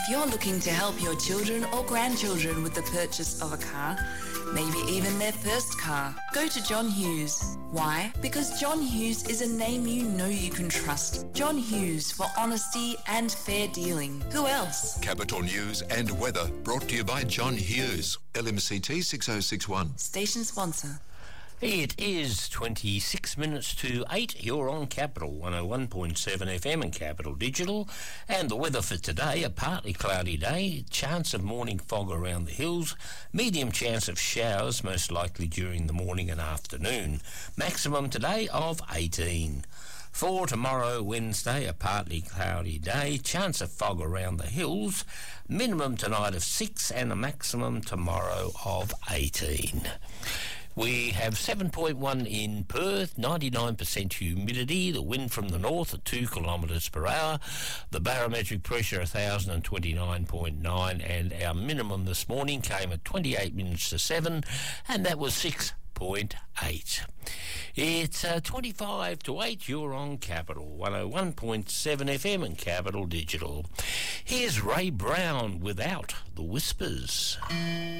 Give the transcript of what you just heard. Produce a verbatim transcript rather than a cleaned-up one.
If you're looking to help your children or grandchildren with the purchase of a car, maybe even their first car, go to John Hughes. Why? Because John Hughes is a name you know you can trust. John Hughes, for honesty and fair dealing. Who else? Capital News and weather brought to you by John Hughes. L M C T six oh six one. Station sponsor. It is twenty-six minutes to eight. You're on Capital one oh one point seven F M and Capital Digital. And the weather for today, a partly cloudy day, chance of morning fog around the hills, medium chance of showers, most likely during the morning and afternoon. Maximum today of eighteen. For tomorrow, Wednesday, a partly cloudy day, chance of fog around the hills, minimum tonight of six and a maximum tomorrow of eighteen. We have seven point one in Perth, ninety-nine percent humidity, the wind from the north at two kilometres per hour, the barometric pressure one thousand twenty-nine point nine, and our minimum this morning came at twenty-eight minutes to seven, and that was six point eight. It's uh, twenty-five to eight. You're on Capital one oh one point seven F M and Capital Digital. Here's Ray Brown, Without the Whispers.